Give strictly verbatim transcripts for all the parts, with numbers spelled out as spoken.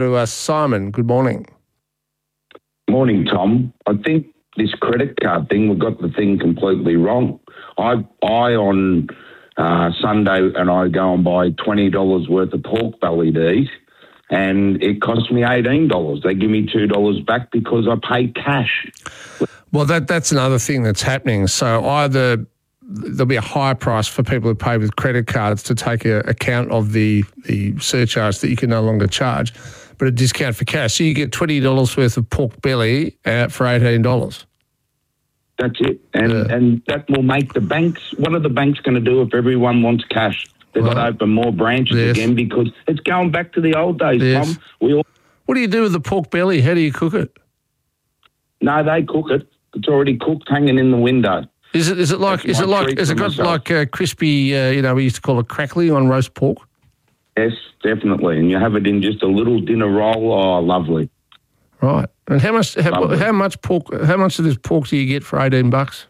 To uh, Simon, good morning. Morning, Tom. I think this credit card thing, we've got the thing completely wrong. I I on uh, Sunday and I go and buy twenty dollars worth of pork belly to eat, and it costs me eighteen dollars. They give me two dollars back because I pay cash. Well, that that's another thing that's happening. So either there'll be a higher price for people who pay with credit cards to take a, account of the, the surcharge that you can no longer charge, but a discount for cash. So you get twenty dollars worth of pork belly out for eighteen dollars. That's it. And Yeah. and that will make the banks, what are the banks going to do if everyone wants cash? They've got to Right. open more branches Yes. again because it's going back to the old days, Yes. Tom. We all, What do you do with the pork belly? How do you cook it? no, they cook it. It's already cooked, hanging in the window. Is it is it like That's is it my like treat is it for got myself. like uh, crispy? Uh, you know, we used to call it crackly on roast pork. Yes, definitely. And you have it in just a little dinner roll. Oh, lovely. Right. And how much how, Lovely. how much pork? How much of this pork do you get for eighteen bucks?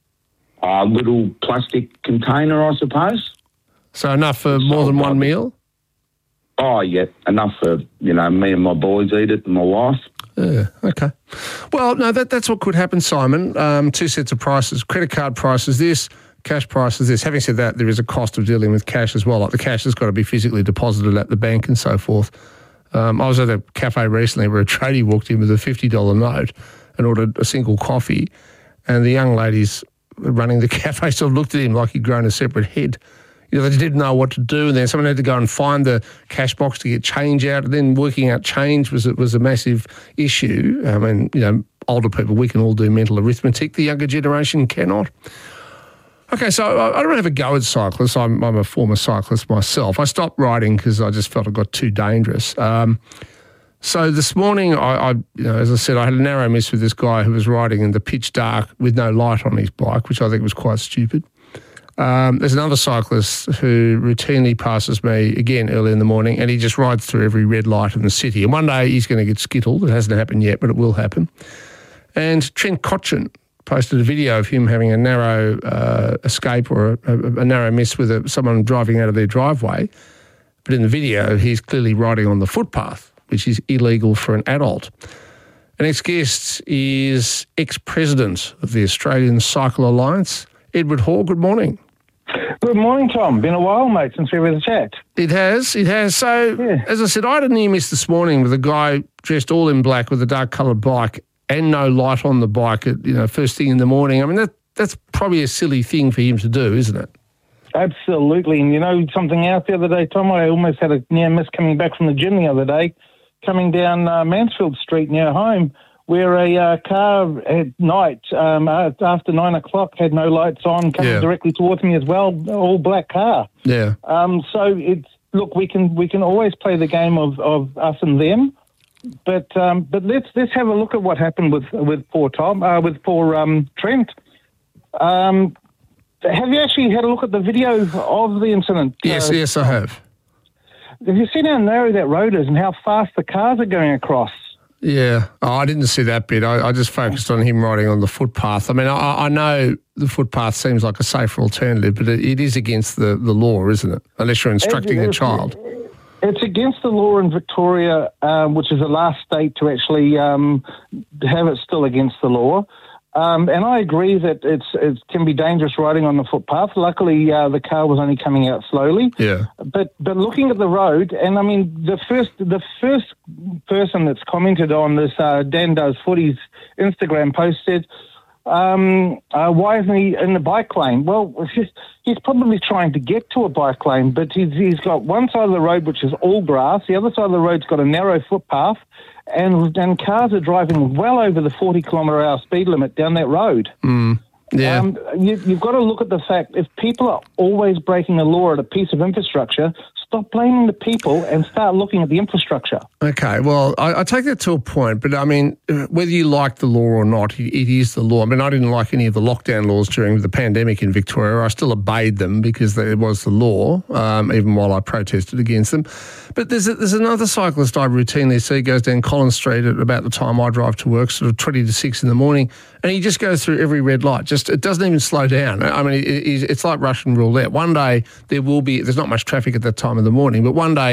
A little plastic container, I suppose. So enough for more than one meal? Oh, yeah, enough for, you know, me and my boys eat it and my wife. Yeah, okay. Well, no, that that's what could happen, Simon. Um, two sets of prices. Credit card prices this, cash prices this. Having said that, there is a cost of dealing with cash as well. Like the cash has got to be physically deposited at the bank and so forth. Um, I was at a cafe recently where a tradie walked in with a fifty dollars note and ordered a single coffee, and the young ladies running the cafe sort of looked at him like he'd grown a separate head. You know, they didn't know what to do, and then someone had to go and find the cash box to get change out, and then working out change was was a massive issue. I mean, you know, older people, we can all do mental arithmetic. The younger generation cannot. Okay, so I, I don't have a go at cyclists. I'm, I'm a former cyclist myself. I stopped riding because I just felt it got too dangerous. Um, so this morning, I, I, you know, as I said, I had a narrow miss with this guy who was riding in the pitch dark with no light on his bike, which I think was quite stupid. Um, there's another cyclist who routinely passes me again early in the morning, and he just rides through every red light in the city. And one day he's going to get skittled. It hasn't happened yet, but it will happen. And Trent Cotchin posted a video of him having a narrow uh, escape or a, a, a narrow miss with a, someone driving out of their driveway. But in the video, he's clearly riding on the footpath, which is illegal for an adult. Our next guest is ex-president of the Australian Cycle Alliance, Edward Hall. Good morning. Good morning, Tom. Been a while, mate, since we had a chat. It has, it has. So, Yeah. as I said, I had a near miss this morning with a guy dressed all in black with a dark coloured bike and no light on the bike at, you know, first thing in the morning. I mean, that that's probably a silly thing for him to do, isn't it? Absolutely. And you know something else the other day, Tom? I almost had a near miss coming back from the gym the other day, coming down uh, Mansfield Street near home, where a uh, car at night, um, after nine o'clock, had no lights on, coming Yeah. directly towards me as well, all black car. Yeah. Um, so it's look, we can we can always play the game of, of us and them, but um, but let's let's have a look at what happened with with poor Tom, uh, with poor um, Trent. Um, have you actually had a look at the video of the incident? Yes, Uh, yes, I have. Have you seen how narrow that road is and how fast the cars are going across? Yeah. Oh, I didn't see that bit. I, I just focused on him riding on the footpath. I mean, I, I know the footpath seems like a safer alternative, but it, it is against the, the law, isn't it? Unless you're instructing a It's- child. It's against the law in Victoria, um, which is the last state to actually um, have it still against the law. Um, and I agree that it's it can be dangerous riding on the footpath. Luckily, uh, the car was only coming out slowly. Yeah. But but looking at the road, and I mean the first the first person that's commented on this, uh, Dan Does Footy's Instagram post said, um, uh, "Why isn't he in the bike lane?" Well, it's just, he's probably trying to get to a bike lane, but he's he's got one side of the road which is all grass, the other side of the road's got a narrow footpath, and and cars are driving well over the forty kilometre hour speed limit down that road. Mm, yeah. Um, you, you've got to look at the fact, if people are always breaking a law at a piece of infrastructure, stop blaming the people and start looking at the infrastructure. Okay, well, I, I take that to a point, but I mean, whether you like the law or not, it, it is the law. I mean, I didn't like any of the lockdown laws during the pandemic in Victoria. I still obeyed them because it was the law, um, even while I protested against them. But there's a, there's another cyclist I routinely see goes down Collins Street at about the time I drive to work, sort of twenty to six in the morning, and he just goes through every red light. Just it doesn't even slow down. I mean, it, it, it's like Russian roulette. One day there will be, there's not much traffic at that time of the morning, but one day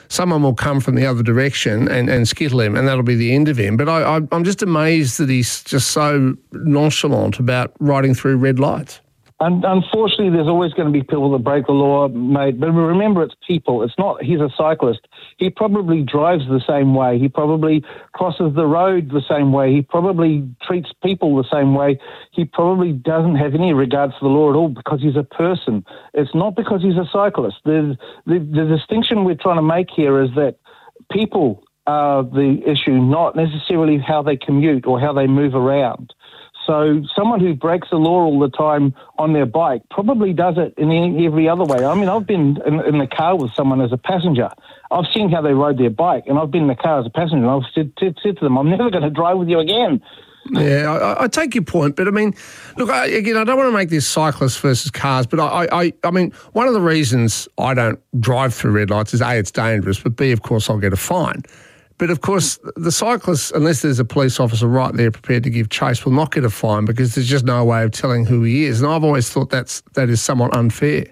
someone will come from the other direction and, and skittle him, and that'll be the end of him. But I, I, I'm just amazed that he's just so nonchalant about riding through red lights. And unfortunately, there's always going to be people that break the law, mate. But remember, it's people. It's not, he's a cyclist. He probably drives the same way. He probably crosses the road the same way. He probably treats people the same way. He probably doesn't have any regards for the law at all because he's a person. It's not because he's a cyclist. The, the, the distinction we're trying to make here is that people are the issue, not necessarily how they commute or how they move around. So someone who breaks the law all the time on their bike probably does it in any, every other way. I mean, I've been in, in the car with someone as a passenger. I've seen how they ride their bike, and I've been in the car as a passenger, and I've said, said, said to them, I'm never going to drive with you again. Yeah, I, I take your point, but I mean, look, I, again, I don't want to make this cyclists versus cars, but I, I, I mean, one of the reasons I don't drive through red lights is A, it's dangerous, but B, of course, I'll get a fine. But, of course, the cyclist, unless there's a police officer right there prepared to give chase, will not get a fine because there's just no way of telling who he is. And I've always thought that's, that is somewhat unfair.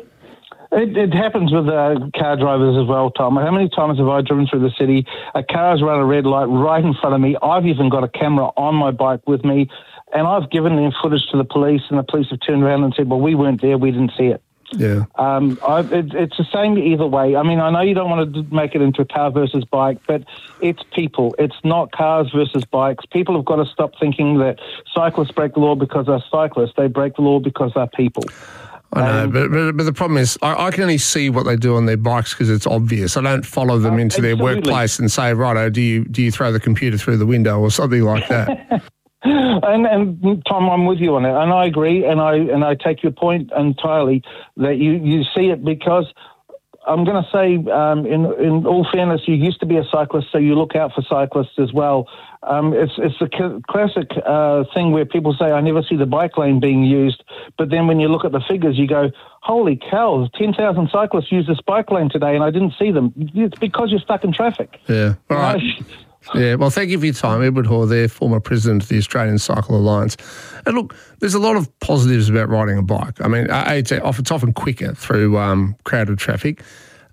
It, it happens with uh, car drivers as well, Tom. How many times have I driven through the city, a car's run a red light right in front of me, I've even got a camera on my bike with me, and I've given them footage to the police, and the police have turned around and said, well, we weren't there, we didn't see it. Yeah. Um, I, it, it's the same either way. I mean, I know you don't want to make it into a car versus bike, but it's people. It's not cars versus bikes. People have got to stop thinking that cyclists break the law because they're cyclists. They break the law because they're people. I know, um, but, but but the problem is I, I can only see what they do on their bikes because it's obvious. I don't follow them uh, into absolutely. their workplace and say, righto, do you, do you throw the computer through the window or something like that? And, and Tom, I'm with you on that, and I agree, and I and I take your point entirely that you, you see it because I'm going to say, um, in in all fairness, you used to be a cyclist, so you look out for cyclists as well. Um, it's it's a classic uh, thing where people say, I never see the bike lane being used, but then when you look at the figures, you go, holy cow, ten thousand cyclists use this bike lane today, and I didn't see them. It's because you're stuck in traffic. Yeah, all right. Yeah, well, thank you for your time. Edward Hoare there, former president of the Australian Cycle Alliance. And look, there's a lot of positives about riding a bike. I mean, it's often quicker through um, crowded traffic.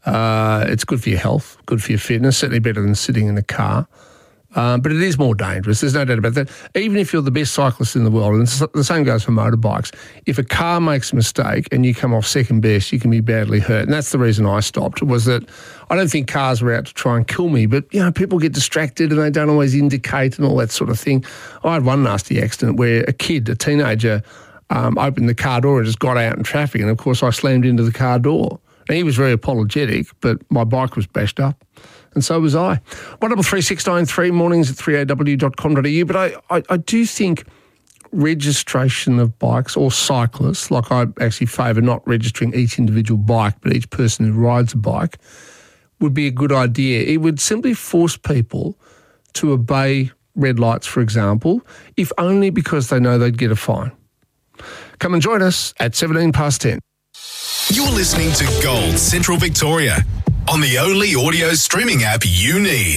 Uh, it's good for your health, good for your fitness, certainly better than sitting in a car. Um, but it is more dangerous. There's no doubt about that. Even if you're the best cyclist in the world, and the same goes for motorbikes, if a car makes a mistake and you come off second best, you can be badly hurt. And that's the reason I stopped, was that I don't think cars were out to try and kill me, but, you know, people get distracted and they don't always indicate and all that sort of thing. I had one nasty accident where a kid, a teenager, um, opened the car door and just got out in traffic. And, of course, I slammed into the car door. And he was very apologetic, but my bike was bashed up. And so was I. one double three six nine three, mornings at three a w dot com dot a u. But I, I, I do think registration of bikes or cyclists, like I actually favour not registering each individual bike, but each person who rides a bike, would be a good idea. It would simply force people to obey red lights, for example, if only because they know they'd get a fine. Come and join us at seventeen past ten. You're listening to Gold Central Victoria on the only audio streaming app you need.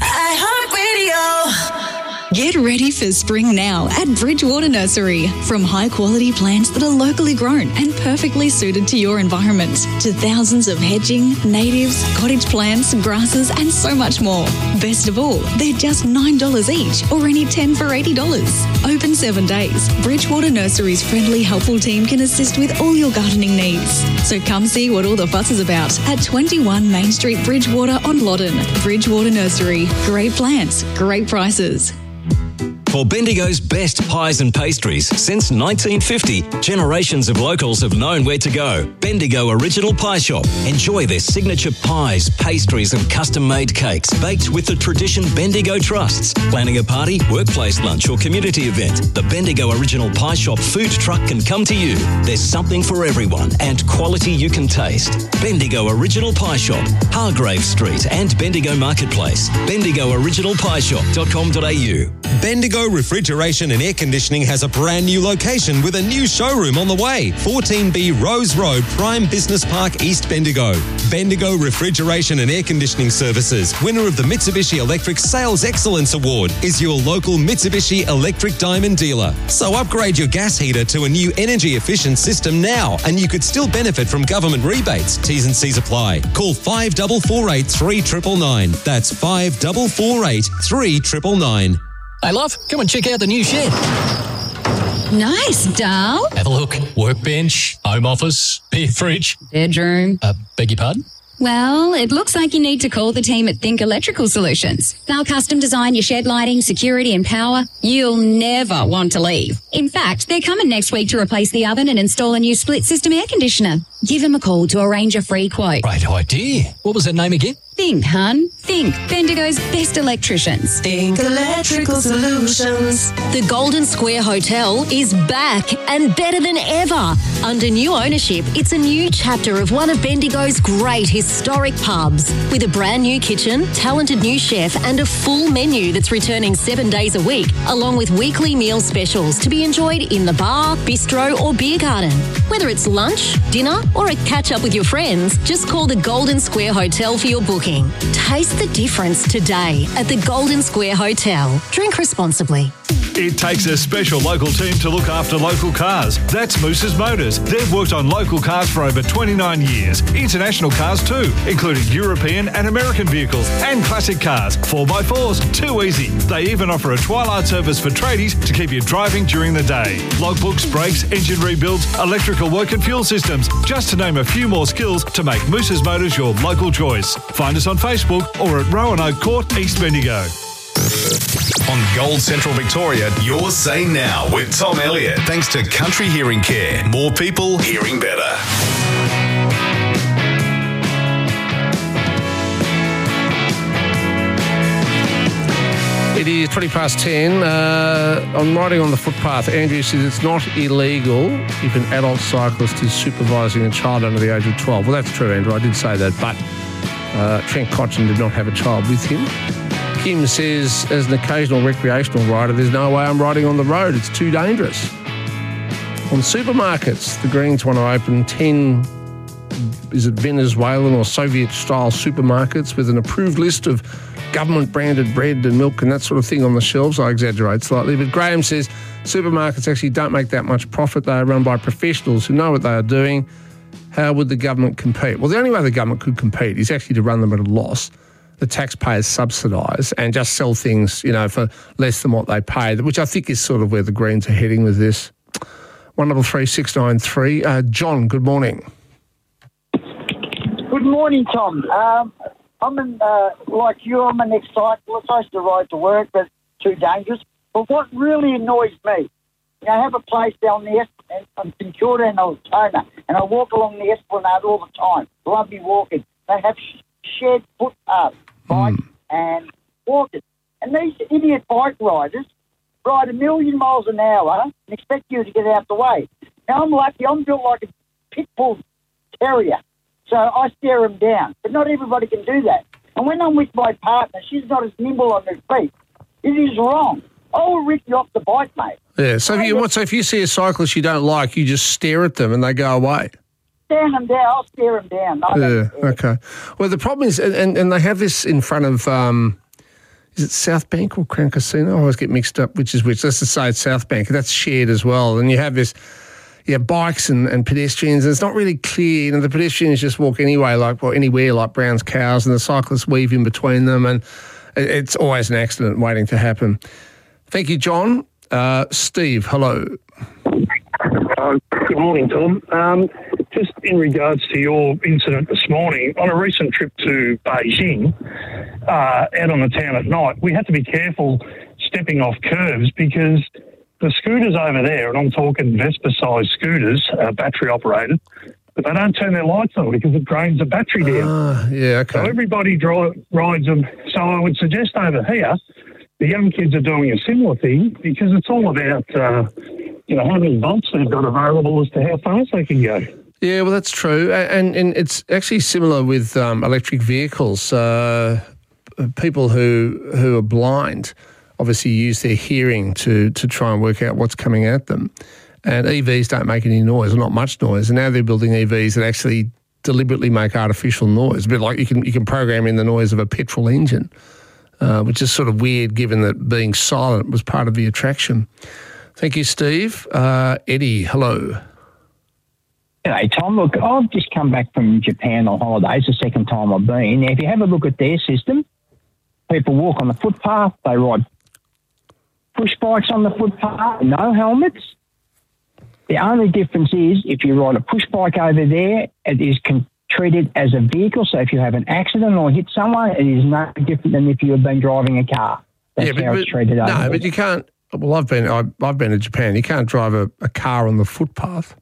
iHeartRadio. Get ready for spring now at Bridgewater Nursery. From high-quality plants that are locally grown and perfectly suited to your environment, to thousands of hedging, natives, cottage plants, grasses, and so much more. Best of all, they're just nine dollars each, or any ten for eighty dollars. Open seven days. Bridgewater Nursery's friendly, helpful team can assist with all your gardening needs. So come see what all the fuss is about at twenty-one Main Street, Bridgewater on Loddon. Bridgewater Nursery. Great plants, great prices. For Bendigo's best pies and pastries since nineteen fifty, generations of locals have known where to go. Bendigo Original Pie Shop. Enjoy their signature pies, pastries and custom-made cakes baked with the tradition Bendigo trusts. Planning a party, workplace lunch or community event, the Bendigo Original Pie Shop food truck can come to you. There's something for everyone and quality you can taste. Bendigo Original Pie Shop, Hargrave Street and Bendigo Marketplace. bendigo original pie shop dot com dot a u. Bendigo Refrigeration and Air Conditioning has a brand new location with a new showroom on the way. fourteen B Rose Road, Prime Business Park, East Bendigo. Bendigo Refrigeration and Air Conditioning Services, winner of the Mitsubishi Electric Sales Excellence Award, is your local Mitsubishi Electric Diamond dealer. So upgrade your gas heater to a new energy efficient system now, and you could still benefit from government rebates. T's and C's apply. Call five four four eight, three nine nine nine. That's five four four eight, three nine nine nine. Hey, love, come and check out the new shed. Nice, Dal. Have a look. Workbench, home office, beer fridge. Bedroom. Uh, beg your pardon? Well, it looks like you need to call the team at Think Electrical Solutions. They'll custom design your shed lighting, security and power. You'll never want to leave. In fact, they're coming next week to replace the oven and install a new split system air conditioner. Give them a call to arrange a free quote. Great idea. What was that name again? Think, hun. Think. Bendigo's best electricians. Think Electrical Solutions. The Golden Square Hotel is back and better than ever. Under new ownership, it's a new chapter of one of Bendigo's great historic pubs. With a brand new kitchen, talented new chef and a full menu that's returning seven days a week, along with weekly meal specials to be enjoyed in the bar, bistro or beer garden. Whether it's lunch, dinner or a catch-up with your friends, just call the Golden Square Hotel for your booking. Taste the difference today at the Golden Square Hotel. Drink responsibly. It takes a special local team to look after local cars. That's Moose's Motors. They've worked on local cars for over twenty-nine years. International cars too, including European and American vehicles and classic cars. four by fours, too easy. They even offer a twilight service for tradies to keep you driving during the day. Logbooks, brakes, engine rebuilds, electrical work and fuel systems, just to name a few more skills to make Moose's Motors your local choice. Find us on Facebook or at Roanoke Court, East Bendigo. On Gold Central Victoria, your say now with Tom Elliott. Thanks to Country Hearing Care. More people hearing better. It is twenty past ten. Uh, I'm riding on the footpath. Andrew says it's not illegal if an adult cyclist is supervising a child under the age of twelve. Well, that's true, Andrew. I did say that, but uh, Trent Cotchin did not have a child with him. Kim says, as an occasional recreational rider, there's no way I'm riding on the road. It's too dangerous. On supermarkets, the Greens want to open ten, is it Venezuelan or Soviet-style supermarkets with an approved list of government-branded bread and milk and that sort of thing on the shelves. I exaggerate slightly. But Graham says supermarkets actually don't make that much profit. They are run by professionals who know what they are doing. How would the government compete? Well, the only way the government could compete is actually to run them at a loss. The taxpayers subsidise and just sell things, you know, for less than what they pay, which I think is sort of where the Greens are heading with this. one double three six nine three. Uh, John, good morning. Good morning, Tom. Um, I'm in, uh, like you, I'm an ex-cyclist. I used to ride to work, but it's too dangerous. But what really annoys me, I have a place down the Esplanade, I'm in Kilda and Altona, and I walk along the Esplanade all the time. Love me walking. They have sh- shared footpaths, bikes mm. and walkers. And these idiot bike riders ride a million miles an hour and expect you to get out the way. Now, I'm lucky. I'm built like a pit bull terrier, so I stare them down. But not everybody can do that. And when I'm with my partner, she's not as nimble on her feet. It is wrong. I will rip you off the bike, mate. Yeah, so if, you, what, so if you see a cyclist you don't like, you just stare at them and they go away? Stare them down. I'll stare them down. I yeah, okay. Well, the problem is, and, and they have this in front of, um, is it South Bank or Crown Casino? I always get mixed up which is which. Let's just say it's South Bank. That's shared as well. And you have this, yeah, bikes and, and pedestrians, and it's not really clear. You know, the pedestrians just walk anyway, like, well, anywhere, like Brown's cows, and the cyclists weave in between them, and it's always an accident waiting to happen. Thank you, John. Uh, Steve, hello. Uh, good morning, Tom. Um, just in regards to your incident this morning, on a recent trip to Beijing, uh, out on the town at night, we had to be careful stepping off curves because the scooters over there, and I'm talking Vespa-sized scooters, uh, battery-operated, but they don't turn their lights on because it drains the battery down. Uh, yeah, okay. So everybody dri- rides them. So I would suggest over here, the young kids are doing a similar thing because it's all about, uh, you know, how many volts they've got available as to how fast they can go. Yeah, well, that's true. And, and it's actually similar with um, electric vehicles. Uh, people who who are blind obviously use their hearing to to try and work out what's coming at them. And E Vs don't make any noise, or not much noise. And now they're building E Vs that actually deliberately make artificial noise. A bit like you can you can program in the noise of a petrol engine, uh, which is sort of weird given that being silent was part of the attraction. Thank you, Steve. Uh, Eddie, hello. G'day, Tom. Look, I've just come back from Japan on holidays, the second time I've been. Now, if you have a look at their system, people walk on the footpath, they ride push bikes on the footpath, no helmets. The only difference is if you ride a push bike over there, it is con- treated as a vehicle. So if you have an accident or hit someone, it is no different than if you had been driving a car. That's yeah, but, how it's but, treated over No, there. but you can't. Well, I've been I, I've been to Japan. You can't drive a, a car on the footpath.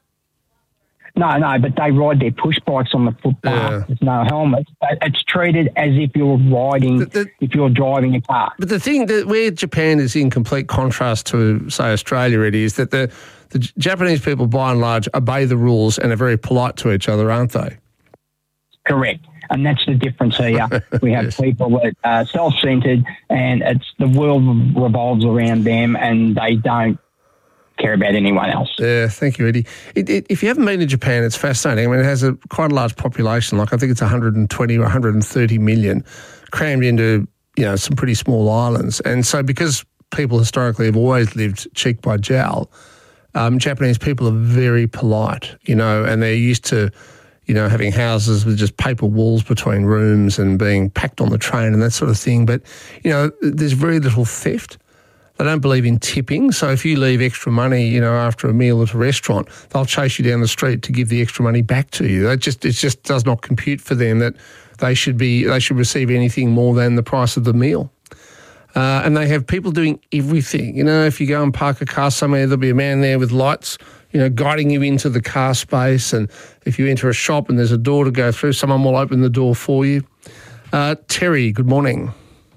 No, no, but they ride their push bikes on the footpath Yeah. with no helmets. It's treated as if you're riding, The- the- if you're driving a car. But the thing that where Japan is in complete contrast to, say, Australia, it is that the the Japanese people, by and large, obey the rules and are very polite to each other, aren't they? Correct. And that's the difference here. We have Yes. people that are self-centered and it's the world revolves around them and they don't care about anyone else. Yeah, thank you, Eddie. It, it, if you haven't been to Japan, it's fascinating. I mean, it has a quite a large population. Like I think it's one hundred twenty or one hundred thirty million, crammed into you know some pretty small islands. And so, because people historically have always lived cheek by jowl, um, Japanese people are very polite. You know, and they're used to you know having houses with just paper walls between rooms and being packed on the train and that sort of thing. But you know, there's very little theft. They don't believe in tipping, so if you leave extra money, you know, after a meal at a restaurant, they'll chase you down the street to give the extra money back to you. That just it just does not compute for them that they should be they should receive anything more than the price of the meal. Uh, and they have people doing everything. You know, if you go and park a car somewhere, there'll be a man there with lights, you know, guiding you into the car space. And if you enter a shop and there's a door to go through, someone will open the door for you. Uh, Terry, good morning.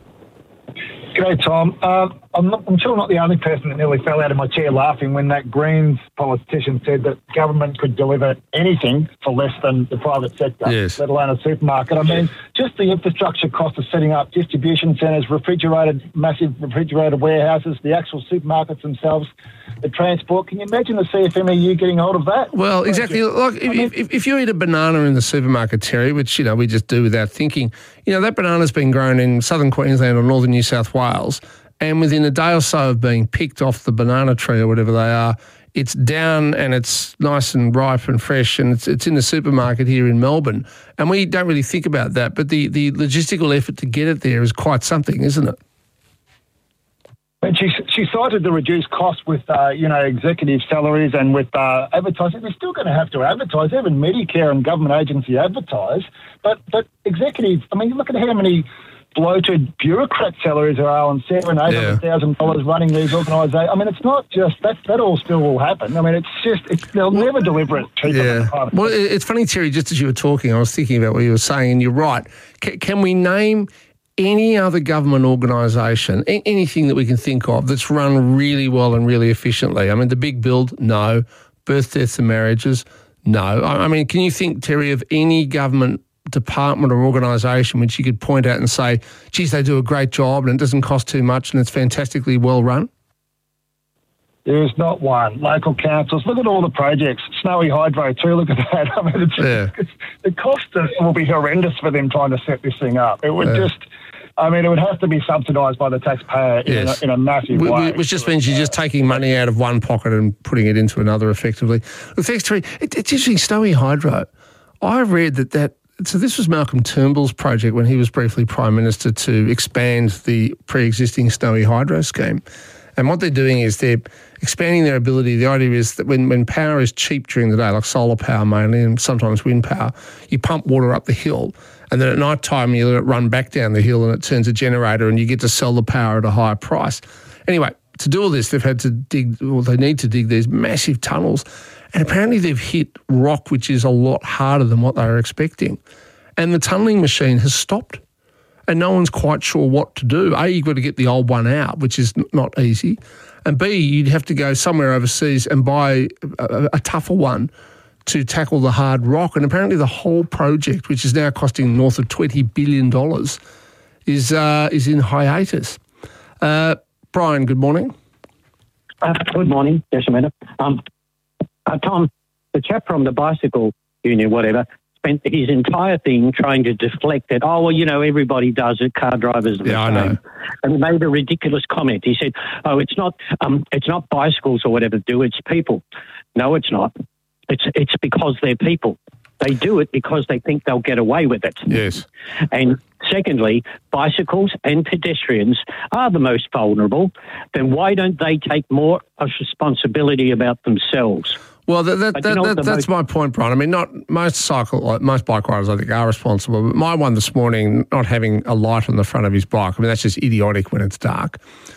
G'day, Tom. Uh, I'm, not, I'm sure not the only person that nearly fell out of my chair laughing when that Greens politician said that government could deliver anything for less than the private sector, Yes. let alone a supermarket. I mean, just the infrastructure cost of setting up distribution centres, refrigerated, massive refrigerated warehouses, the actual supermarkets themselves, the transport. Can you imagine the C F M E U getting hold of that? Well, exactly. Like if, if, if you eat a banana in the supermarket, Terry, which you know we just do without thinking, you know that banana's been grown in southern Queensland or northern New South Wales, and within a day or so of being picked off the banana tree or whatever they are, it's down and it's nice and ripe and fresh, and it's it's in the supermarket here in Melbourne, and we don't really think about that, but the the logistical effort to get it there is quite something, isn't it? And she she cited the reduced cost with uh, you know executive salaries and with uh, advertising. We're still going to have to advertise. Even Medicare and government agency advertise, but but executive. I mean, look at how many bloated bureaucrat salaries there are on seven, eight hundred thousand dollars running these organisations. I mean, it's not just that. That all still will happen. I mean, it's just it's, they'll never deliver it cheaper than Yeah. private. Well, it- it's funny, Terry, just as you were talking, I was thinking about what you were saying, and you're right. C- can we name any other government organisation, a- anything that we can think of that's run really well and really efficiently? I mean, the big build, no. Birth, deaths and marriages, no. I I mean, can you think, Terry, of any government department or organisation which you could point out and say, geez, they do a great job and it doesn't cost too much and it's fantastically well run? There is not one. Local councils, look at all the projects. Snowy Hydro too, look at that. I mean, it's, Yeah. it's, the cost will be horrendous for them trying to set this thing up. It would Yeah. just, I mean, it would have to be subsidised by the taxpayer in, Yes. a, in a massive Wh- way. wh- Which just means you're just taking money out of one pocket and putting it into another effectively. Look, thanks, Terry. It, it's interesting, Snowy Hydro. I read that that, so this was Malcolm Turnbull's project when he was briefly Prime Minister to expand the pre-existing Snowy Hydro scheme. And what they're doing is they're expanding their ability. The idea is that when, when power is cheap during the day, like solar power mainly and sometimes wind power, you pump water up the hill and then at night time you let it run back down the hill and it turns a generator and you get to sell the power at a higher price. Anyway, to do all this, they've had to dig, well, they need to dig these massive tunnels. And apparently they've hit rock, which is a lot harder than what they were expecting. And the tunnelling machine has stopped. And no one's quite sure what to do. A, you've got to get the old one out, which is n- not easy. And B, you'd have to go somewhere overseas and buy a, a tougher one to tackle the hard rock. And apparently the whole project, which is now costing north of twenty billion dollars, is uh, is in hiatus. Uh, Brian, good morning. Uh, good morning, gentlemen. Um, uh, Tom, the chap from the bicycle union, whatever, spent his entire thing trying to deflect it. Oh, well, you know, everybody does it. Car drivers are the Yeah, I same. know. And he made a ridiculous comment. He said, "Oh, it's not, um, it's not bicycles or whatever do. It's people." No, it's not. It's it's because they're people. They do it because they think they'll get away with it. Yes. And secondly, bicycles and pedestrians are the most vulnerable. Then why don't they take more of responsibility about themselves? Well, that, that, But that, you know what that, the that's most- my point, Brian. I mean, not most cycle, like most bike riders, I think, are responsible. But my one this morning, not having a light on the front of his bike, I mean, that's just idiotic when it's dark.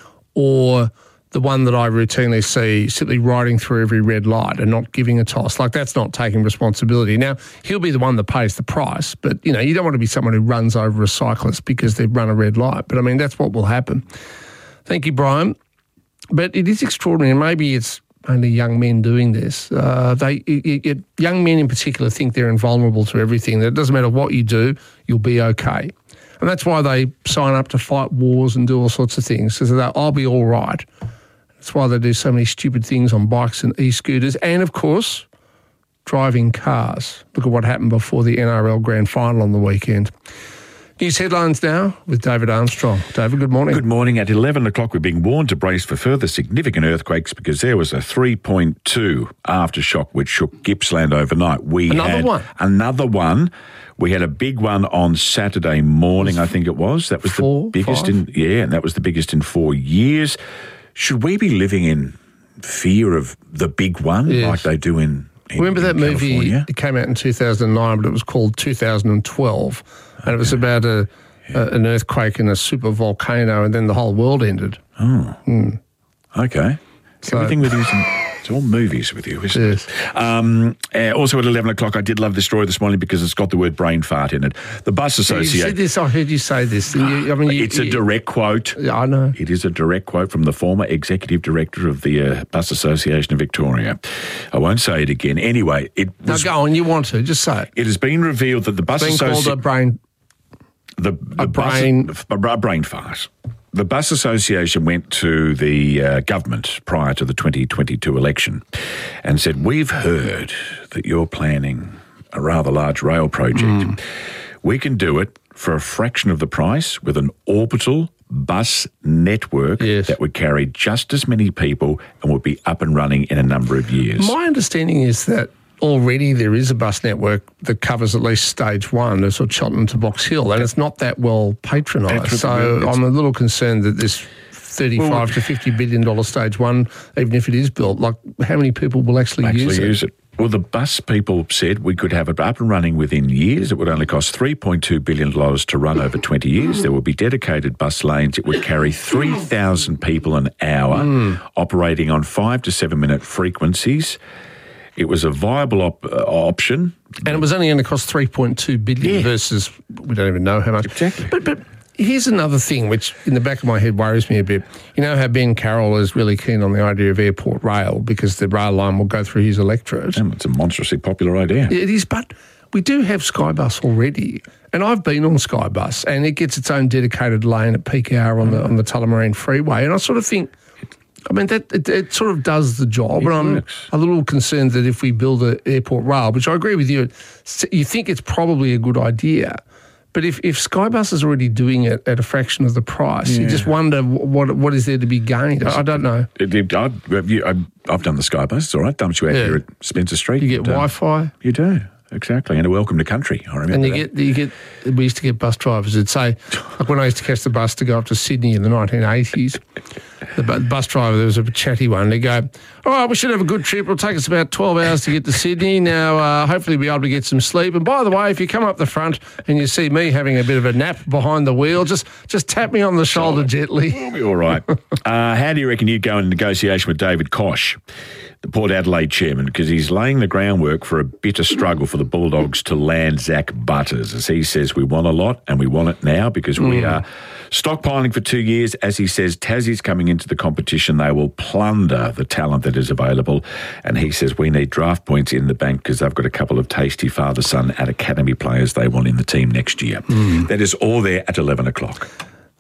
Or the one that I routinely see simply riding through every red light and not giving a toss. Like, that's not taking responsibility. Now, he'll be the one that pays the price, but, you know, you don't want to be someone who runs over a cyclist because they've run a red light. But, I mean, that's what will happen. Thank you, Brian. But it is extraordinary, and maybe it's only young men doing this. Uh, they, it, it, young men in particular think they're invulnerable to everything, that it doesn't matter what you do, you'll be okay. And that's why they sign up to fight wars and do all sorts of things, so that I'll be all right. That's why they do so many stupid things on bikes and e-scooters and, of course, driving cars. Look at what happened before the N R L Grand Final on the weekend. News headlines now with David Armstrong. David, good morning. Good morning. At eleven o'clock, we're being warned to brace for further significant earthquakes because there was a three point two aftershock which shook Gippsland overnight. We Another had one? Another one. We had a big one on Saturday morning, I think it was. That was Four, the biggest five? in, yeah, and that was the biggest in four years. Should we be living in fear of the big one Yes. like they do in, in Remember that in movie? California? It came out in two thousand nine, but it was called two thousand twelve, and it was about a, a an earthquake and a super volcano, and then the whole world ended. Oh, Mm. okay. So- Everything with you, is in- it's all movies with you, isn't it? Um, uh, also at eleven o'clock, I did love the story this morning because it's got the word brain fart in it. The Bus You Association. said this. I heard you say this. and you- I mean, you, It's a you- direct quote. Yeah, I know. It is a direct quote from the former executive director of the uh, Bus Association of Victoria. I won't say it again. Anyway, it Now was, go on. You want to just say it. it has been revealed that the Bus It's been called a Association... brain. The, the brain- bus, a, a brain fart. The Bus Association went to the uh, government prior to the twenty twenty-two election and said, we've heard that you're planning a rather large rail project. Mm. We can do it for a fraction of the price with an orbital bus network that would carry just as many people and would be up and running in a number of years. My understanding is that already there is a bus network that covers at least stage one, that's sort of Cheltenham to Box Hill, and it's not that well patronised. That's So what- I'm a little concerned that this thirty-five Well, to fifty billion dollars stage one, even if it is built, like how many people will actually, actually use, use it? it. Well, the bus people said we could have it up and running within years. It would only cost three point two billion dollars to run over twenty years. There would be dedicated bus lanes. It would carry three thousand people an hour, Mm. operating on five to seven minute frequencies. It was a viable op- uh, option. And it was only going to cost three point two billion dollars versus, we don't even know how much. Exactly. But, but here's another thing which in the back of my head worries me a bit. You know how Ben Carroll is really keen on the idea of airport rail because the rail line will go through his electorate. Um, It's a monstrously popular idea. It is, but we do have Skybus already. And I've been on Skybus and it gets its own dedicated lane at peak hour on the on the Tullamarine Freeway. And I sort of think, I mean, that it, it sort of does the job, It but I'm works. a little concerned that if we build an airport rail, which I agree with you, it's- you think it's probably a good idea, but if, if Skybus is already doing it at a fraction of the price, you Yeah. just wonder what what is there to be gained. I, I don't know. It- it- I've, you- I've I've done the Skybus. It's all right. Dumps you out Yeah. here at Spencer Street. You get And, uh, Wi-Fi. You do. Exactly. And a welcome to country. I remember And you that. get, you get, we used to get bus drivers who'd say, like when I used to catch the bus to go up to Sydney in the nineteen eighties, the bu- bus driver, there was a chatty one, they'd go, all right, we should have a good trip. It'll take us about twelve hours to get to Sydney. Now, uh, hopefully we'll be able to get some sleep. And by the way, if you come up the front and you see me having a bit of a nap behind the wheel, just, just tap me on the shoulder gently. We'll be all right. uh, how do you reckon you'd go in negotiation with David Koch, the Port Adelaide chairman, because he's laying the groundwork for a bitter struggle for the Bulldogs to land Zach Butters. As he says, we want a lot and we want it now because we Mm. are stockpiling for two years. As he says, Tassie's coming into the competition. They will plunder the talent that is available. And he says we need draft points in the bank because they've got a couple of tasty father-son and academy players they want in the team next year. Mm. That is all there at eleven o'clock.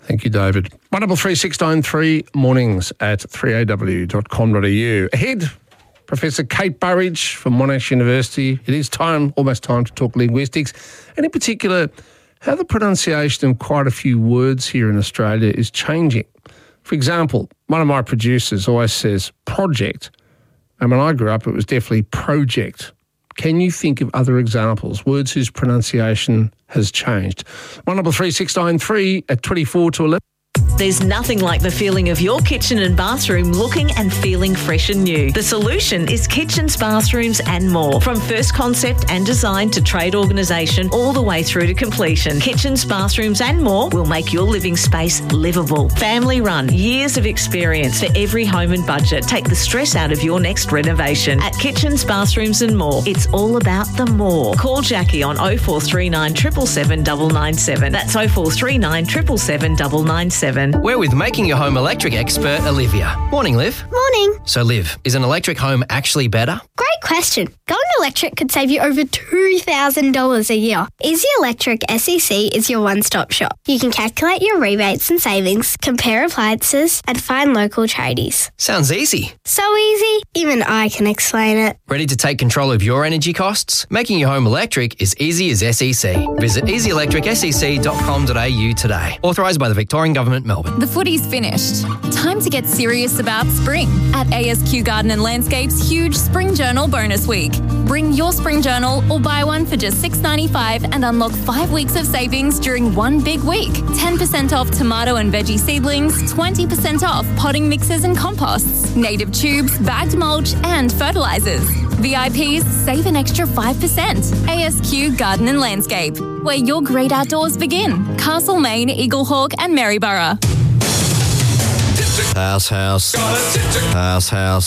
Thank you, David. one double three six nine three mornings at three a w dot com dot a u. Ahead, Professor Kate Burridge from Monash University. It is time, almost time to talk linguistics, and in particular, how the pronunciation of quite a few words here in Australia is changing. For example, one of my producers always says project, and when I grew up, it was definitely project. Can you think of other examples, words whose pronunciation has changed? one double three six nine three at twenty-four to eleven. There's nothing like the feeling of your kitchen and bathroom looking and feeling fresh and new. The solution is Kitchens, Bathrooms and More. From first concept and design to trade organisation all the way through to completion, Kitchens, Bathrooms and More will make your living space livable. Family run, years of experience for every home and budget. Take the stress out of your next renovation. At Kitchens, Bathrooms and More, it's all about the more. Call Jackie on oh four three nine, seven seven seven, nine nine seven. That's oh four three nine, seven seven seven, nine nine seven. We're with Making Your Home Electric expert Olivia. Morning, Liv. Morning. So, Liv, is an electric home actually better? Great question. Going electric could save you over two thousand dollars a year. Easy Electric S E C is your one-stop shop. You can calculate your rebates and savings, compare appliances, and find local tradies. Sounds easy. So easy, even I can explain it. Ready to take control of your energy costs? Making your home electric is easy as S E C. Visit easy electric s e c dot com dot a u today. Authorised by the Victorian Government, Melbourne. The footy's finished. Time to get serious about spring at A S Q Garden and Landscape's huge Spring Journal bonus week. Bring your spring journal or buy one for just six dollars ninety-five and unlock five weeks of savings during one big week. ten percent off tomato and veggie seedlings, twenty percent off potting mixes and composts, native tubes, bagged mulch and fertilisers. V I Ps save an extra five percent. A S Q Garden and Landscape, where your great outdoors begin. Castlemaine, Eaglehawk and Maryborough. House, house, house, house,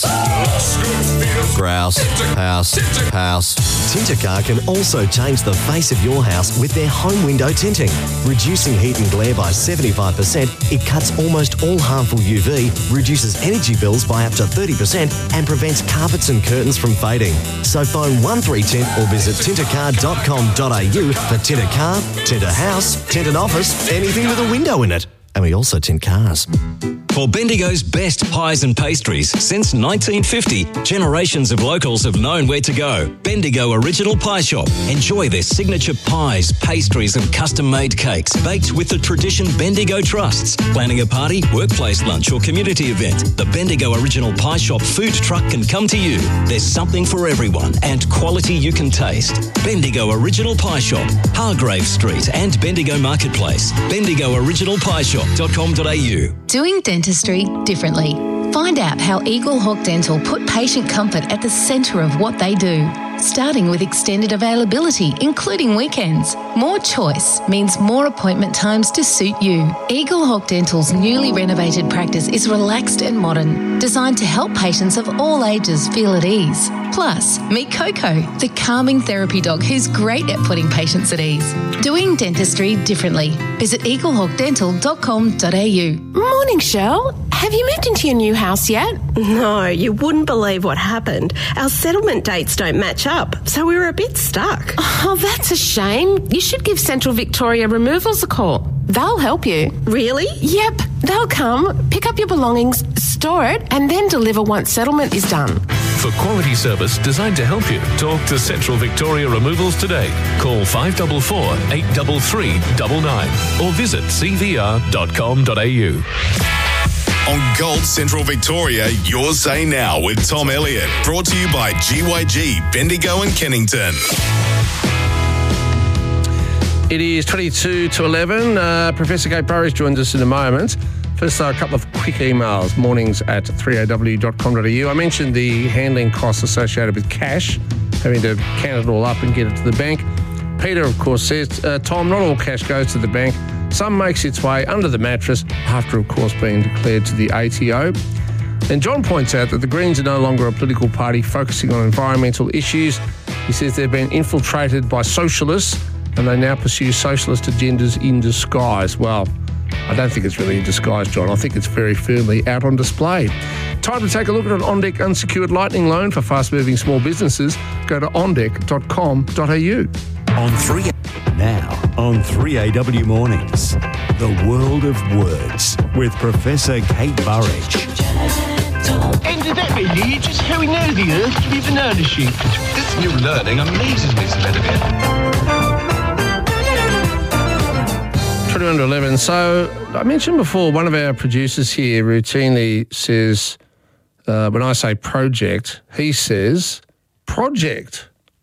grouse, house, house. Tintercar can also change the face of your house with their home window tinting. Reducing heat and glare by seventy-five percent, it cuts almost all harmful U V, reduces energy bills by up to thirty percent and prevents carpets and curtains from fading. So phone one three tint or visit tintercar dot com dot a u for Tinter Car, Tinter House, Tinted Office, anything with a window in it. And we also tint cars. For Bendigo's best pies and pastries since nineteen fifty, generations of locals have known where to go. Bendigo Original Pie Shop. Enjoy their signature pies, pastries and custom-made cakes baked with the tradition Bendigo trusts. Planning a party, workplace lunch or community event, the Bendigo Original Pie Shop food truck can come to you. There's something for everyone and quality you can taste. Bendigo Original Pie Shop, Hargrave Street and Bendigo Marketplace. bendigo original pie shop dot com dot a u. Doing dentistry differently. Find out how Eaglehawk Dental put patient comfort at the centre of what they do. Starting with extended availability, including weekends. More choice means more appointment times to suit you. Eaglehawk Dental's newly renovated practice is relaxed and modern, designed to help patients of all ages feel at ease. Plus, meet Coco, the calming therapy dog who's great at putting patients at ease. Doing dentistry differently. Visit eaglehawk dental dot com dot a u. Morning, Shell. Have you moved into your new house yet? No, you wouldn't believe what happened. Our settlement dates don't match up, so we were a bit stuck. Oh, that's a shame. You should give Central Victoria Removals a call. They'll help you. Really? Yep. They'll come, pick up your belongings, store it, and then deliver once settlement is done. For quality service designed to help you, talk to Central Victoria Removals today. Call five four four, eight three three, nine nine or visit c v r dot com dot a u. On Gold Central Victoria, Your Say Now with Tom Elliott. Brought to you by G Y G, Bendigo and Kennington. It is twenty-two to eleven. Uh, Professor Kate Burridge joins us in a moment. First, uh, a couple of quick emails, mornings at three a w dot com dot a u. I mentioned the handling costs associated with cash, having to count it all up and get it to the bank. Peter, of course, says, uh, Tom, not all cash goes to the bank. Some makes its way under the mattress after, of course, being declared to the A T O. And John points out that the Greens are no longer a political party focusing on environmental issues. He says they've been infiltrated by socialists and they now pursue socialist agendas in disguise. Well, I don't think it's really in disguise, John. I think it's very firmly out on display. Time to take a look at an OnDeck unsecured lightning loan for fast-moving small businesses. Go to on deck dot com dot a u. On three... Now on three A W Mornings, The World of Words with Professor Kate Burridge. And did that mean you just how we know the Earth to be banana shaped? This new learning amazes me, Sir Benedict. twenty-one to eleven. So I mentioned before, one of our producers here routinely says, uh, when I say project, he says project.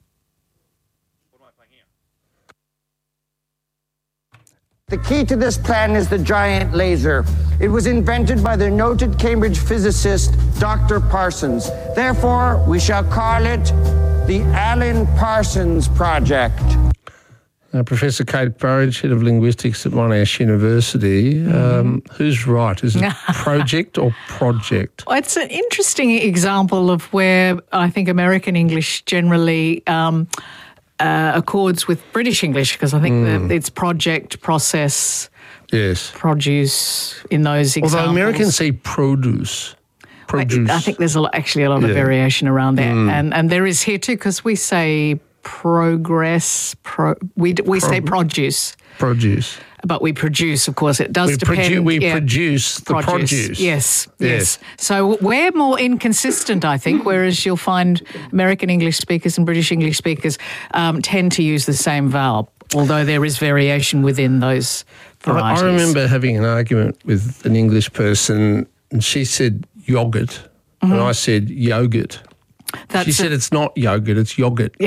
The key to this plan is the giant laser. It was invented by the noted Cambridge physicist, Doctor Parsons. Therefore, we shall call it the Alan Parsons Project. Uh, Professor Kate Burridge, Head of Linguistics at Monash University. Um, who's right? Is it project or project? Well, it's an interesting example of where I think American English generally um, uh, accords with British English, because I think Mm. that it's project, process, yes, produce in those examples. Although Americans say produce. Produce. I, I think there's a lot, actually a lot of Yeah. variation around there. Mm. And, and there is here too, because we say progress, pro, we, d- we Pro- say produce. Produce. But we produce, of course, it does We depend. produ- we yeah. produce the produce. Yes, yes, Yes. So we're more inconsistent, I think, whereas you'll find American English speakers and British English speakers um, tend to use the same vowel, although there is variation within those I, varieties. I remember having an argument with an English person, and she said yogurt, and Mhm. I said yogurt. That's she said it's not yogurt, it's yogurt.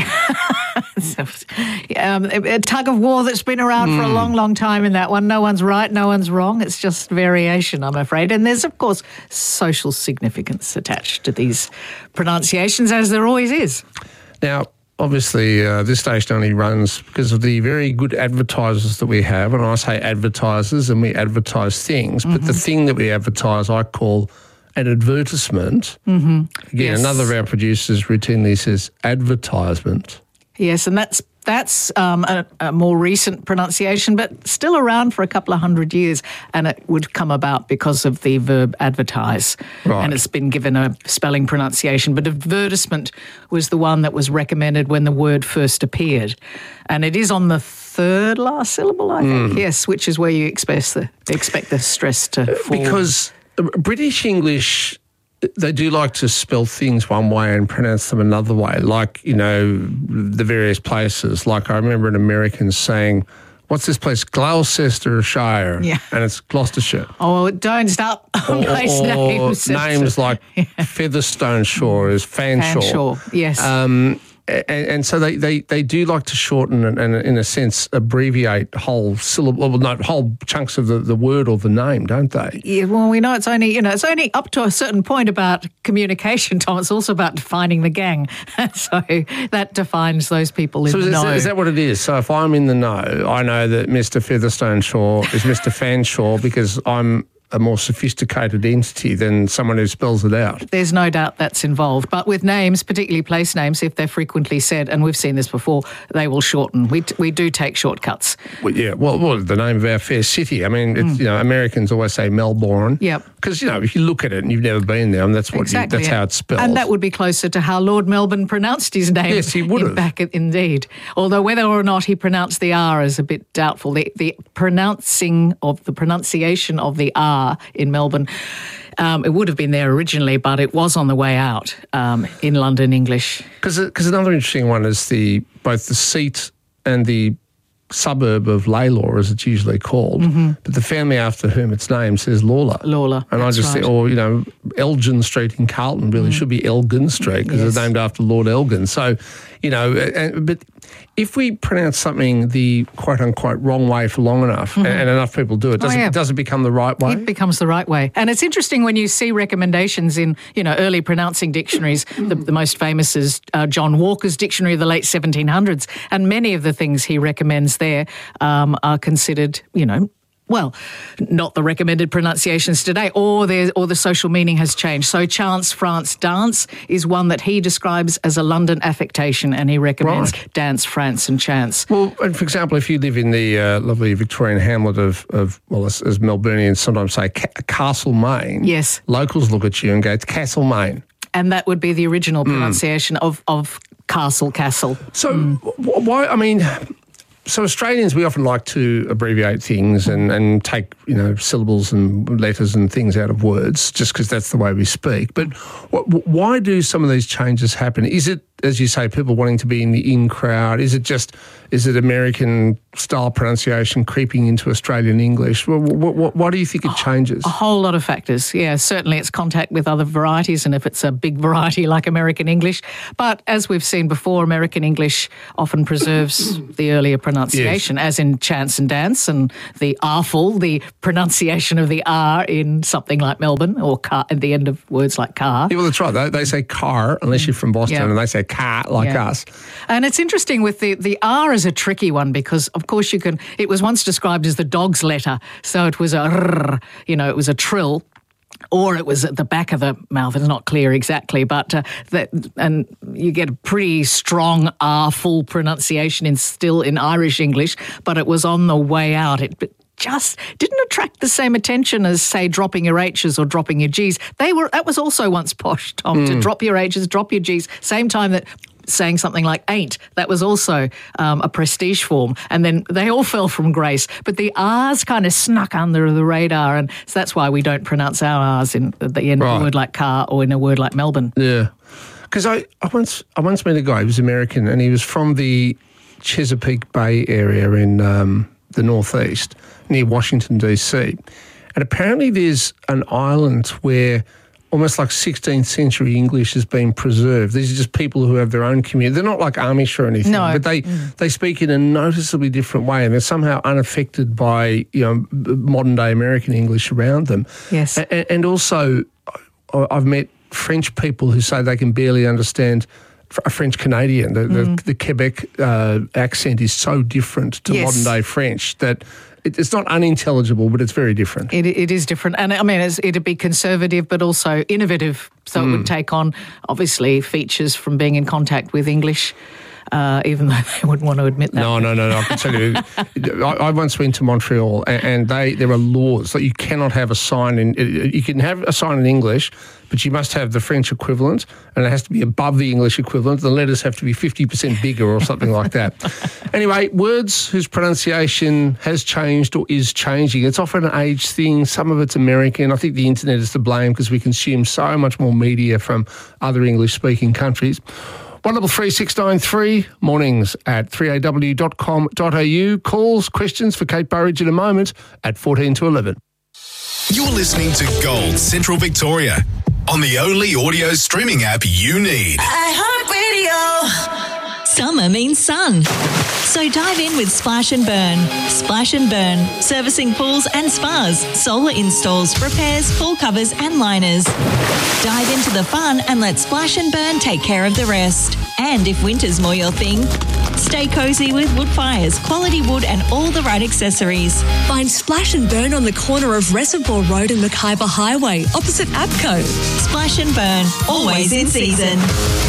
um, a, a tug of war that's been around for a Mm. long, long time in that one. No one's right, no one's wrong. It's just variation, I'm afraid. And there's, of course, social significance attached to these pronunciations, as there always is. Now, obviously, uh, this station only runs because of the very good advertisers that we have. And I say advertisers, and we advertise things. But the Mhm. thing that we advertise, I call an advertisement. Mm-hmm. Again, Yes. another of our producers routinely says advertisement. Yes, and that's that's um, a, a more recent pronunciation, but still around for a couple of hundred years, and it would come about because of the verb advertise, Right. and it's been given a spelling pronunciation. But advertisement was the one that was recommended when the word first appeared, and it is on the third last syllable, I think. Mm. Yes, which is where you expect the expect the stress to fall. Because British English, they do like to spell things one way and pronounce them another way, like, you know, the various places. Like I remember an American saying, what's this place? Gloucestershire. Yeah. And it's Gloucestershire. Oh, don't start on place names. names like Featherstone Shore is Fanshawe. Fanshawe, yes. Um, and, and so they, they, they do like to shorten and, and, in a sense, abbreviate whole syllable, well, no, whole chunks of the, the word or the name, don't they? Yeah, well, we know it's only, you know, it's only up to a certain point about communication, Tom. It's also about defining the gang. So that defines those people in So the is, know. that, is that what it is? So if I'm in the know, I know that Mister Featherstone Shaw is Mister Fanshawe because I'm a more sophisticated entity than someone who spells it out. There's no doubt that's involved. But with names, particularly place names, if they're frequently said, and we've seen this before, they will shorten. We, we do take shortcuts. Well, yeah, well, well, the name of our fair city. I mean, it's, Mm. you know, Americans always say Melbourne. Yep. Because, you know, if you look at it and you've never been there, I mean, that's what Exactly, you, that's yeah. how it's spelled. And that would be closer to how Lord Melbourne pronounced his name. Yes, he would in- have. Back in- indeed. Although whether or not he pronounced the R is a bit doubtful. The, the pronouncing of the pronunciation of the R in Melbourne, um, it would have been there originally, but it was on the way out um, in London English. Because another interesting one is the both the seat and the suburb of Laylaw, as it's usually called, Mhm. but the family after whom it's named says Lawler. Lawler, And that's I just right. think, or, you know, Elgin Street in Carlton really should be Elgin Street because Yes. it's named after Lord Elgin. So, you know, and, but if we pronounce something the quote-unquote wrong way for long enough, Mhm. and, and enough people do it, Oh, does, yeah. it, does it become the right way? It becomes the right way. And it's interesting when you see recommendations in, you know, early pronouncing dictionaries. The, the most famous is uh, John Walker's dictionary of the late seventeen hundreds. And many of the things he recommends there um, are considered, you know, well, not the recommended pronunciations today, or the, or the social meaning has changed. So chance, France, dance is one that he describes as a London affectation, and he recommends Right. dance, France and chance. Well, and for example, if you live in the uh, lovely Victorian hamlet of, of well, as, as Melburnians sometimes say, Ca- Castlemaine, Yes. locals look at you and go, it's Castlemaine. And that would be the original Mm. pronunciation of, of castle, castle. So wh- why, I mean, so Australians, we often like to abbreviate things and, and take, you know, syllables and letters and things out of words just because that's the way we speak. But wh- why do some of these changes happen? Is it, as you say, people wanting to be in the in crowd? Is it just, is it American-style pronunciation creeping into Australian English? Well, wh- wh- why do you think it changes? A whole lot of factors. Yeah, certainly it's contact with other varieties, and if it's a big variety like American English. But as we've seen before, American English often preserves the earlier pronunciation, yes. as in chance and dance, and the arful, the pronunciation of the R in something like Melbourne, or car at the end of words like car. Yeah, well, that's right. They, they say car, unless you're from Boston, yeah. and they say car like yeah. us. And it's interesting with the, the R is a tricky one because, of course, you can. It was once described as the dog's letter, so it was a rrr, you know, it was a trill. Or it was at the back of the mouth. It's not clear exactly, but uh, that, and you get a pretty strong R full pronunciation in still in Irish English, but it was on the way out. It just didn't attract the same attention as, say, dropping your H's or dropping your G's. They were that was also once posh, Tom, mm. to drop your H's, drop your G's, same time that saying something like ain't, that was also um, a prestige form. And then they all fell from grace. But the R's kind of snuck under the radar, and so that's why we don't pronounce our R's in the end right. of a word like car or in a word like Melbourne. Yeah. Because I, I once I once met a guy, he was American, and he was from the Chesapeake Bay area in um, the northeast, near Washington, D C. And apparently there's an island where almost like sixteenth century English has been preserved. These are just people who have their own community. They're not like Amish or anything, no. but they, mm. they speak in a noticeably different way, and they're somehow unaffected by, you know, modern-day American English around them. Yes. And, and also, I've met French people who say they can barely understand a French Canadian. The, mm. the, the Quebec uh, accent is so different to yes. modern-day French that it's not unintelligible, but it's very different. It, it is different. And, I mean, it's, it'd be conservative but also innovative, so mm. it would take on, obviously, features from being in contact with English, uh, even though they wouldn't want to admit that. No, no, no, no. I can tell you, I, I once went to Montreal, and, and they there are laws that you cannot have a sign in, you can have a sign in English, but you must have the French equivalent, and it has to be above the English equivalent. The letters have to be fifty percent bigger or something like that. Anyway, words whose pronunciation has changed or is changing, it's often an age thing. Some of it's American. I think the internet is to blame because we consume so much more media from other English-speaking countries. one double three six nine three, mornings at three a w dot com dot a u. Calls, questions for Kate Burridge in a moment at fourteen to eleven. You're listening to Gold Central Victoria on the only audio streaming app you need. iHeartRadio. Summer means sun. So dive in with Splash and Burn. Splash and Burn, servicing pools and spas, solar installs, repairs, pool covers and liners. Dive into the fun and let Splash and Burn take care of the rest. And if winter's more your thing, stay cosy with wood fires, quality wood and all the right accessories. Find Splash and Burn on the corner of Reservoir Road and Mackay Highway, opposite APCO. Splash and Burn, always in season.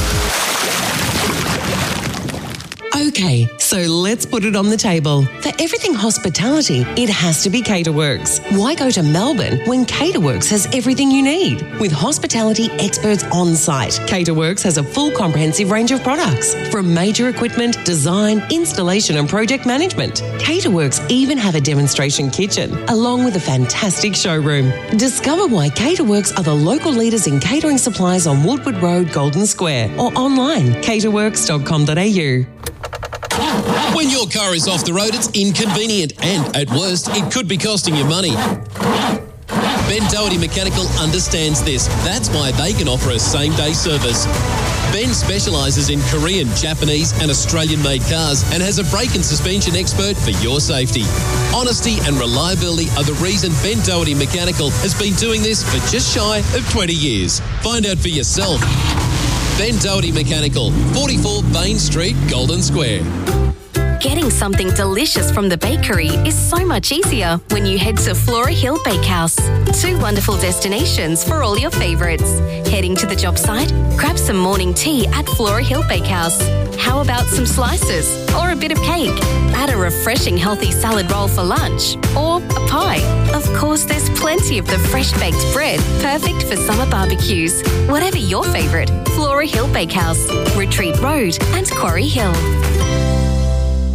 Okay, so let's put it on the table. For everything hospitality, it has to be Caterworks. Why go to Melbourne when Caterworks has everything you need? With hospitality experts on site, Caterworks has a full comprehensive range of products, from major equipment, design, installation and project management. Caterworks even have a demonstration kitchen, along with a fantastic showroom. Discover why Caterworks are the local leaders in catering supplies on Woodward Road, Golden Square, or online, caterworks dot com dot a u. When your car is off the road, it's inconvenient and, at worst, it could be costing you money. Ben Doherty Mechanical understands this. That's why they can offer a same-day service. Ben specialises in Korean, Japanese and Australian-made cars and has a brake and suspension expert for your safety. Honesty and reliability are the reason Ben Doherty Mechanical has been doing this for just shy of twenty years. Find out for yourself. Ben Doherty Mechanical, forty-four Bain Street, Golden Square. Getting something delicious from the bakery is so much easier when you head to Flora Hill Bakehouse. Two wonderful destinations for all your favourites. Heading to the job site? Grab some morning tea at Flora Hill Bakehouse. How about some slices or a bit of cake? Add a refreshing healthy salad roll for lunch or a pie. Of course, there's plenty of the fresh baked bread, perfect for summer barbecues. Whatever your favourite, Flora Hill Bakehouse, Retreat Road and Quarry Hill.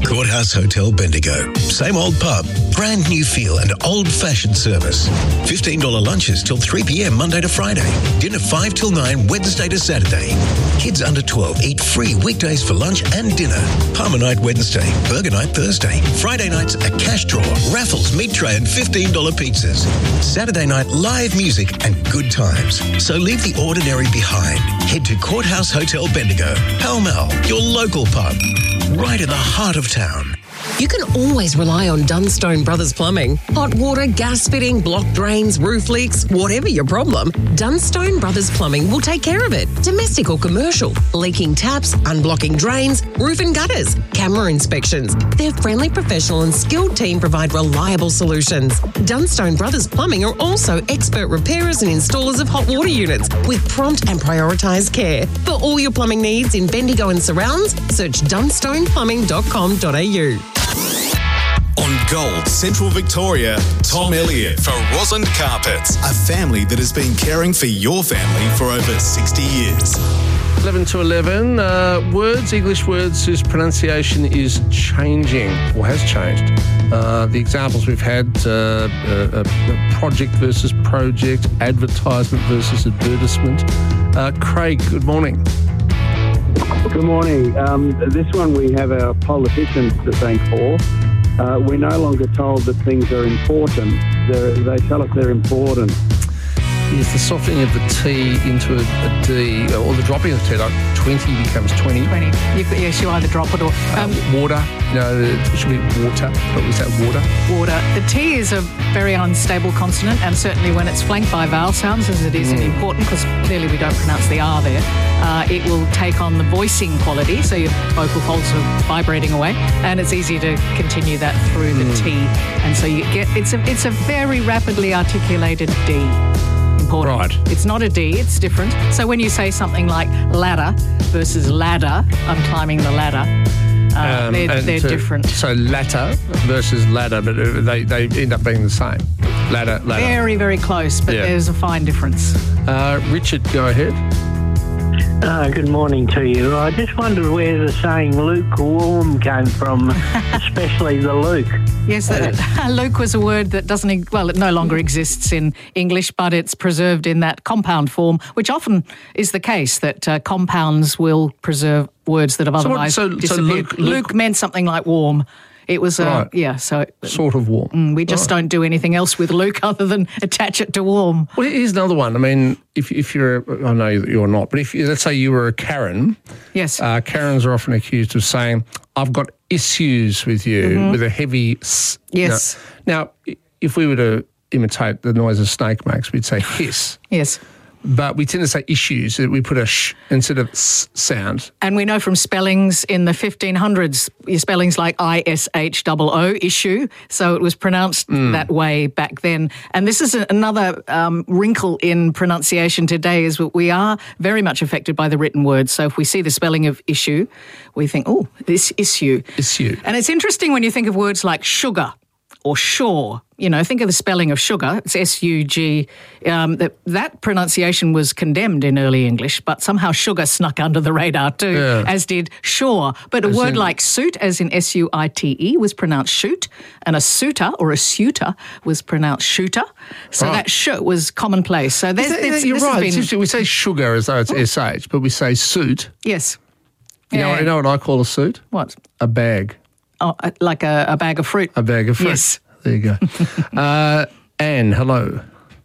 Courthouse Hotel Bendigo. Same old pub, brand new feel and old-fashioned service. fifteen dollars lunches till three p.m. Monday to Friday. Dinner five till nine Wednesday to Saturday. Kids under twelve eat free weekdays for lunch and dinner. Palmer night Wednesday, burger night Thursday. Friday nights a cash draw, raffles, meat tray and fifteen dollars pizzas. Saturday night live music and good times. So leave the ordinary behind. Head to Courthouse Hotel Bendigo. Pall Mall, your local pub. Right in the heart of town. You can always rely on Dunstone Brothers Plumbing. Hot water, gas fitting, block drains, roof leaks, whatever your problem, Dunstone Brothers Plumbing will take care of it. Domestic or commercial, leaking taps, unblocking drains, roof and gutters, camera inspections. Their friendly, professional and skilled team provide reliable solutions. Dunstone Brothers Plumbing are also expert repairers and installers of hot water units with prompt and prioritised care. For all your plumbing needs in Bendigo and surrounds, search dunstone plumbing dot com dot a u. On Gold Central Victoria, Tom Elliott for Rosand Carpets, a family that has been caring for your family for over sixty years. eleven to eleven, uh, words, English words whose pronunciation is changing or has changed. Uh, the examples we've had, uh, uh, uh, project versus project, advertisement versus advertisement. Uh, Craig, good morning. Good morning. Um, this one we have our politicians to thank for. Uh, we're no longer told that things are important. They're, they tell us they're important. Is the softening of the T into a, a D, or the dropping of the T, like twenty becomes twenty. twenty. You, yes, you either drop it or... Um, uh, water. You know, it should be water, but we say water. Water. The T is a very unstable consonant, and certainly when it's flanked by vowel sounds, as it is mm. important, because clearly we don't pronounce the R there, uh, it will take on the voicing quality, so your vocal folds are vibrating away, and it's easy to continue that through the mm. T. And so you get... It's a, it's a very rapidly articulated D. Important. Right. It's not a D, it's different. So when you say something like ladder versus ladder, I'm climbing the ladder, uh, um, they're, they're to, different. So latter versus ladder, but they, they end up being the same. Ladder, ladder. Very, very close, but yeah. there's a fine difference. Uh, Richard, go ahead. Uh, good morning to you. I just wondered where the saying lukewarm came from, especially the Luke. Yes, uh, Luke was a word that doesn't, well, it no longer exists in English, but it's preserved in that compound form, which often is the case, that uh, compounds will preserve words that have so otherwise what, so, disappeared. So Luke, Luke, Luke meant something like warm. It was, uh, right. yeah, so... Sort of warm. Mm, we just right. don't do anything else with Luke other than attach it to warm. Well, here's another one. I mean, if if you're, a, I know that you're not, but if you, let's say you were a Karen. Yes. Uh, Karens are often accused of saying, I've got issues with you, mm-hmm. with a heavy S. Yes. Now, now, if we were to imitate the noise a snake makes, we'd say hiss. Yes. But we tend to say issues. We put a sh instead of s sound. And we know from spellings in the fifteen hundreds, your spellings like I S H O O, issue. So it was pronounced mm. that way back then. And this is a, another um, wrinkle in pronunciation today, is that we are very much affected by the written words. So if we see the spelling of issue, we think, oh, this issue. Issue. And it's interesting when you think of words like sugar or shore. You know, think of the spelling of sugar. It's S U G. Um, that, that pronunciation was condemned in early English, but somehow sugar snuck under the radar too, yeah. as did shore. But a as word in, like suit, as in S U I T E, was pronounced shoot, and a suitor or a suitor was pronounced shooter. So right. that sh was commonplace. So there's, that, there's, you're this right. has been, we say sugar as though it's S H, but we say suit. Yes. You, yeah. know, you know what I call a suit? What? A bag. Oh, like a, a bag of fruit. A bag of fruit. Yes. There you go. uh, Anne, hello.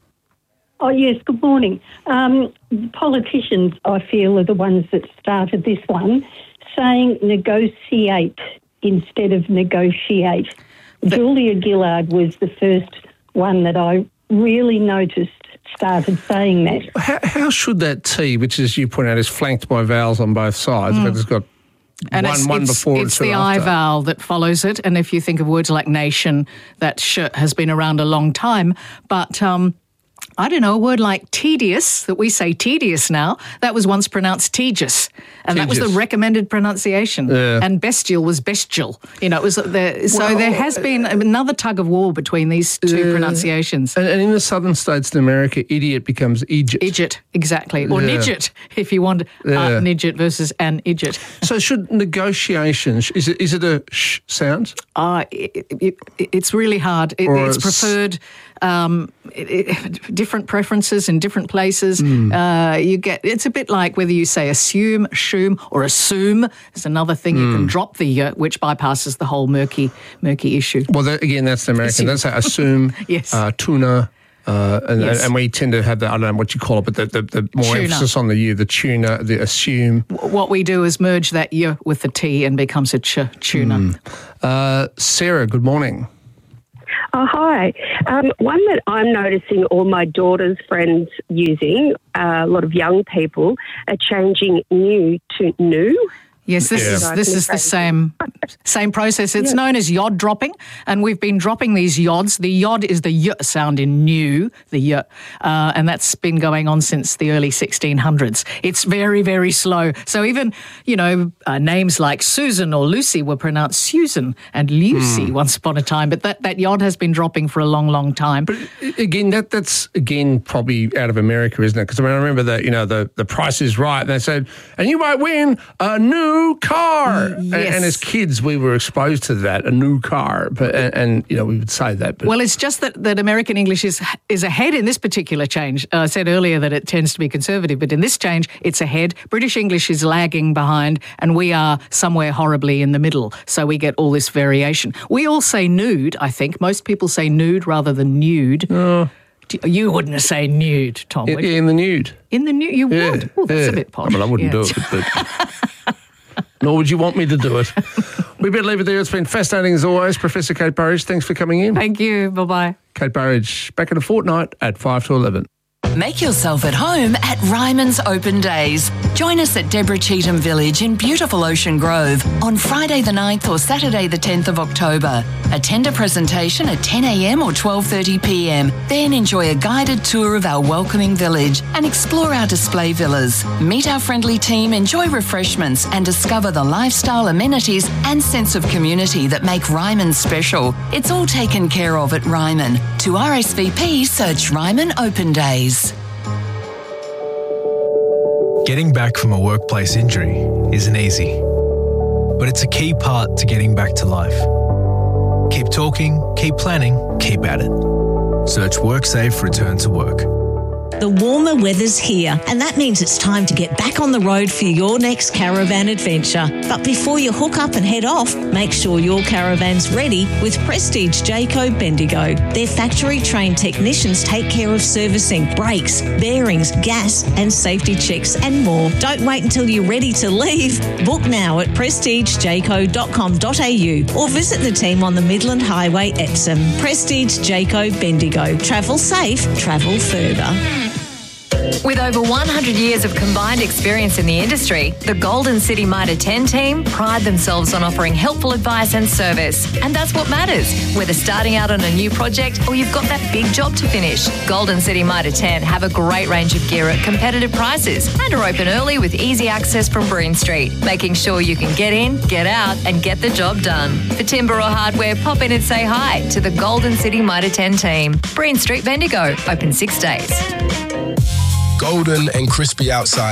Oh, yes, good morning. Um, the politicians, I feel, are the ones that started this one, saying negotiate instead of negotiate. The- Julia Gillard was the first one that I really noticed started saying that. How, how should that T, which, as you point out, is flanked by vowels on both sides, mm. but it's got... And one, it's, one it's, before it's and the after. I vowel that follows it. And if you think of words like nation, that sh has been around a long time. But um, I don't know, a word like tedious, that we say tedious now, that was once pronounced tegus. And that was the Tegus. recommended pronunciation. Yeah. And bestial was bestial. You know, it was the, so Well, there has been another tug of war between these two Yeah. pronunciations. And, and in the southern states in America, idiot becomes idjit. Idjit, exactly. Or Yeah. nidget, if you want Yeah. uh, nidget versus an idjit. So should negotiations, is it is it a sh sound? Uh, it, it, it's really hard. It, Or it's a s- preferred. Um, it, it, different preferences in different places. Mm. Uh, you get. It's a bit like whether you say assume, assume, or assume. There's another thing you can Mm. drop the uh, which bypasses the whole murky, murky issue. Well, that, again, that's the American. Assume. That's a assume, Yes. uh, tuna, uh, and, Yes. and we tend to have the, I don't know what you call it, but the, the, the more Tuna. emphasis on the you, the tuna, the assume. What we do is merge that y with the t and becomes a ch, tuna. Mm. Uh, Sarah, good morning. Oh, hi. Um, one that I'm noticing all my daughter's friends using, uh, a lot of young people, are changing new to new. Yes, this Yeah. is this is the same same process. It's Yeah. known as yod dropping, and we've been dropping these yods. The yod is the y sound in new, the y, uh, and that's been going on since the early sixteen hundreds. It's very, very slow. So even, you know, uh, names like Susan or Lucy were pronounced Susan and Lucy Hmm. once upon a time, but that, that yod has been dropping for a long, long time. But Again, that that's again probably out of America, isn't it? Because I mean, I remember that you know the the Price is Right, and they said, and you might win a new car. And, yes. and as kids, we were exposed to that, a new car, but and, and you know we would say that. But Well, it's just that, that American English is is ahead in this particular change. Uh, I said earlier that it tends to be conservative, but in this change, it's ahead. British English is lagging behind, and we are somewhere horribly in the middle. So we get all this variation. We all say nude, I think. Most people say nude rather than nude. Oh. Do- You wouldn't say nude, Tom, in, would you? in the nude. In the nude, you Yeah, would. Oh, that's yeah. a bit posh. I mean, I wouldn't Yeah. do it, but nor would you want me to do it. We better leave it there. It's been fascinating as always. Professor Kate Burridge, thanks for coming in. Thank you. Bye-bye. Kate Burridge, back in a fortnight at five to eleven. Make yourself at home at Ryman's Open Days. Join us at Deborah Cheetham Village in beautiful Ocean Grove on Friday the ninth or Saturday the tenth of October. Attend a presentation at ten a m or twelve thirty p m. Then enjoy a guided tour of our welcoming village and explore our display villas. Meet our friendly team, enjoy refreshments and discover the lifestyle amenities and sense of community that make Ryman special. It's all taken care of at Ryman. To R S V P, search Ryman Open Days. Getting back from a workplace injury isn't easy, but it's a key part to getting back to life. Keep talking, keep planning, keep at it. Search WorkSafe Return to Work. The warmer weather's here, and that means it's time to get back on the road for your next caravan adventure. But before you hook up and head off, make sure your caravan's ready with Prestige Jayco Bendigo. Their factory-trained technicians take care of servicing, brakes, bearings, gas and safety checks and more. Don't wait until you're ready to leave. Book now at prestige jayco dot com dot a u or visit the team on the Midland Highway, Epsom. Prestige Jayco Bendigo. Travel safe, travel further. With over one hundred years of combined experience in the industry, the Golden City Mitre ten team pride themselves on offering helpful advice and service. And that's what matters, whether starting out on a new project or you've got that big job to finish. Golden City Mitre ten have a great range of gear at competitive prices and are open early with easy access from Breen Street, making sure you can get in, get out and get the job done. For timber or hardware, pop in and say hi to the Golden City Mitre ten team. Breen Street Bendigo, open six days. Golden and crispy outside.